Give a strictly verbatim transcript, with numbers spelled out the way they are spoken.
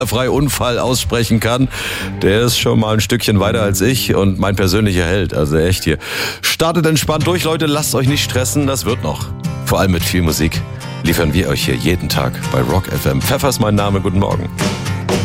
frei Unfall aussprechen kann, der ist schon mal ein Stückchen weiter als ich und mein persönlicher Held. Also echt hier. Startet entspannt durch, Leute, lasst euch nicht stressen, das wird noch. Vor allem mit viel Musik liefern wir euch hier jeden Tag bei Rock F M. Pfeffer ist mein Name, guten Morgen.